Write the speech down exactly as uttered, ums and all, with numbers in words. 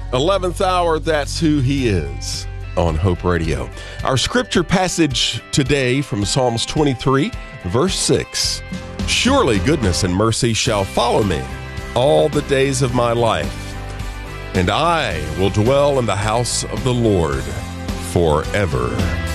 eleventh hour, that's who he is on Hope Radio. Our scripture passage today from Psalms twenty-three, verse six. Surely goodness and mercy shall follow me all the days of my life, and I will dwell in the house of the Lord forever.